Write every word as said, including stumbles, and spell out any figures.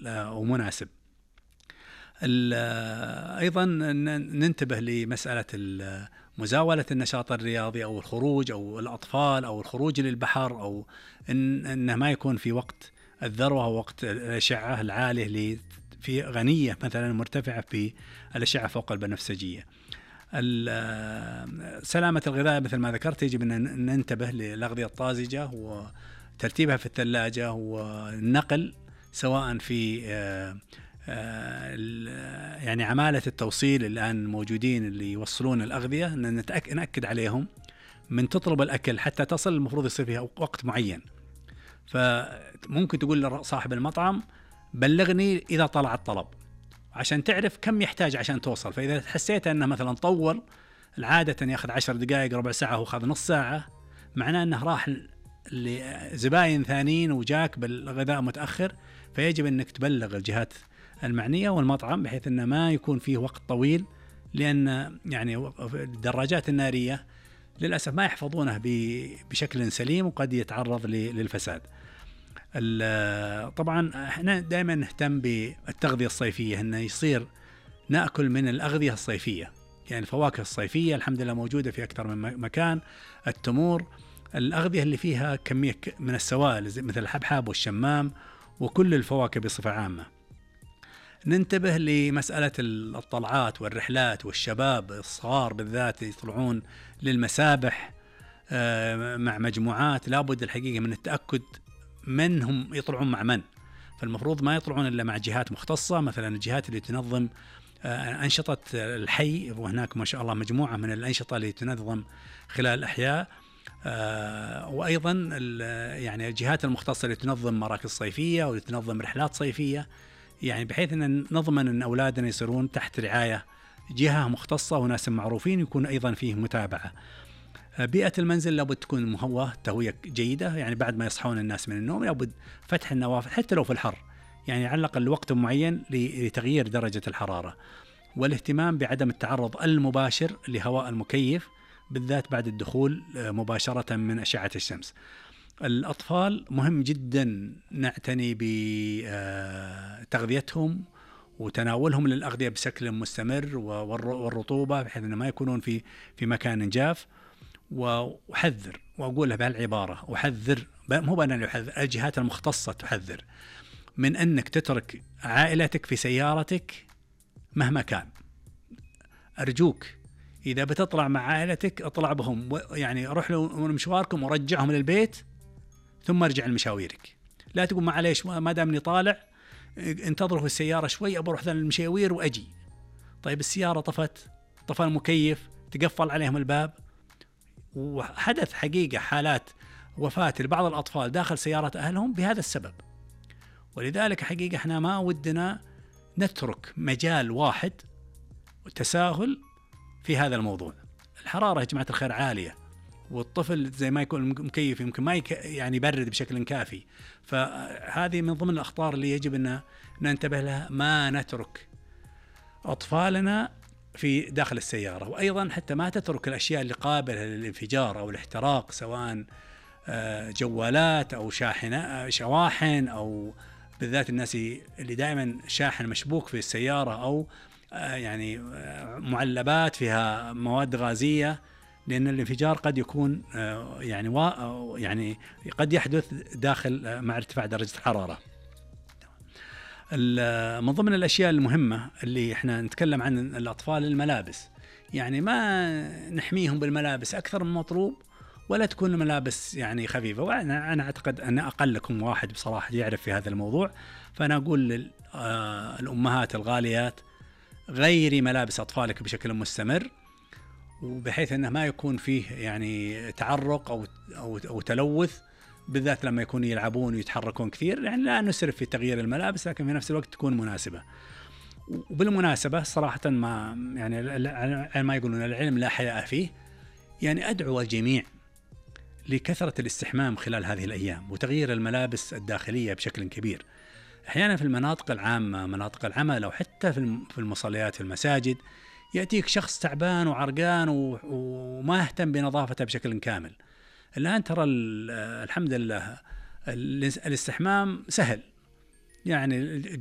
ومناسب. أيضا ننتبه لمسألة مزاولة النشاط الرياضي أو الخروج أو الأطفال أو الخروج للبحر، أو إن إنه ما يكون في وقت الذروة وقت الأشعة العالية اللي في غنية مثلا مرتفعة في الأشعة فوق البنفسجية. سلامة الغذاء مثل ما ذكرت يجب أن ننتبه للأغذية الطازجة وترتيبها في الثلاجة والنقل، سواء في يعني عمالة التوصيل الآن موجودين اللي يوصلون الأغذية، أن نأكد عليهم من تطلب الأكل حتى تصل المفروض يصير فيها وقت معين. فممكن تقول لصاحب المطعم بلغني إذا طلع الطلب عشان تعرف كم يحتاج عشان توصل. فإذا حسيت أنه مثلا طول، العادة يأخذ عشر دقائق ربع ساعة وخذ نص ساعة، معناه أنه راح لزباين ثانيين وجاك بالغذاء متأخر. فيجب أنك تبلغ الجهات المعنية والمطعم بحيث أنه ما يكون فيه وقت طويل، لأن يعني الدراجات النارية للأسف ما يحفظونه بشكل سليم وقد يتعرض للفساد. طبعا احنا دائما نهتم بالتغذية الصيفية، انه يصير نأكل من الأغذية الصيفية، يعني الفواكه الصيفية الحمد لله موجودة في أكثر من مكان، التمور، الأغذية اللي فيها كمية من السوائل مثل الحبحب والشمام وكل الفواكه بصفة عامة. ننتبه لمسألة الطلعات والرحلات، والشباب الصغار بالذات يطلعون للمسابح مع مجموعات، لابد الحقيقة من التأكد منهم يطلعون مع من. فالمفروض ما يطلعون إلا مع جهات مختصة، مثلا الجهات اللي تنظم أنشطة الحي، وهناك ما شاء الله مجموعة من الأنشطة اللي تنظم خلال الأحياء، وأيضا يعني الجهات المختصة اللي تنظم مراكز صيفية واللي تنظم رحلات صيفية، يعني بحيث أن نضمن أن أولادنا يصيرون تحت رعاية جهة مختصة وناس معروفين، يكون أيضا فيه متابعة. بيئة المنزل لابد تكون مهوة تهوية جيدة، يعني بعد ما يصحون الناس من النوم لابد فتح النوافذ حتى لو في الحر، يعني على الأقل لوقت معين لتغيير درجة الحرارة، والاهتمام بعدم التعرض المباشر لهواء المكيف بالذات بعد الدخول مباشرة من أشعة الشمس. الأطفال مهم جدا نعتني بتغذيتهم وتناولهم للأغذية بشكل مستمر والرطوبة بحيث أنه ما يكونون في في مكان جاف. وحذر، وأقولها بهالعبارة، وحذر مو بأنا اللي أحذر، الجهات المختصة تحذر من أنك تترك عائلتك في سيارتك مهما كان. أرجوك إذا بتطلع مع عائلتك اطلع بهم، يعني روح له مشواركم ورجعهم للبيت ثم ارجع لمشاويرك. لا تقول معليش ما دامني طالع انتظروا في السيارة شوي أبى أروح ذا المشاوير وأجي. طيب السيارة طفت، طفى المكيف، تقفل عليهم الباب. وحدث حقيقة حالات وفاة لبعض الأطفال داخل سيارة أهلهم بهذا السبب. ولذلك حقيقة احنا ما ودنا نترك مجال واحد وتساهل في هذا الموضوع. الحرارة يا جماعة الخير عالية، والطفل زي ما يكون مكيف يمكن ما يك يعني يبرد بشكل كافي. فهذه من ضمن الأخطار اللي يجب أن ننتبه لها، ما نترك أطفالنا في داخل السيارة. وأيضا حتى ما تترك الأشياء اللي قابلة للانفجار أو الاحتراق، سواء جوالات أو شاحنة شواحن، أو بالذات الناس اللي دائما شاحن مشبوك في السيارة، أو يعني معلبات فيها مواد غازية، لأن الانفجار قد يكون يعني يعني قد يحدث داخل مع ارتفاع درجة الحرارة. من ضمن الأشياء المهمة اللي احنا نتكلم عن الأطفال، الملابس، يعني ما نحميهم بالملابس أكثر من مطلوب، ولا تكون الملابس يعني خفيفة. وأنا أنا أعتقد أن أقلكم واحد بصراحة يعرف في هذا الموضوع. فأنا أقول للأمهات الغاليات غيري ملابس أطفالك بشكل مستمر، وبحيث أنه ما يكون فيه يعني تعرق أو أو أو تلوث، بالذات لما يكونوا يلعبون ويتحركون كثير. يعني لا نسرف في تغيير الملابس، لكن في نفس الوقت تكون مناسبة. وبالمناسبة صراحة ما يعني ما يقولون العلم لا حياء فيه، يعني أدعو الجميع لكثرة الاستحمام خلال هذه الأيام وتغيير الملابس الداخلية بشكل كبير. أحيانا في المناطق العامة، مناطق العمل، أو حتى في المصليات في المساجد، يأتيك شخص تعبان وعرقان وما يهتم بنظافته بشكل كامل. الآن ترى الحمد لله الاستحمام سهل، يعني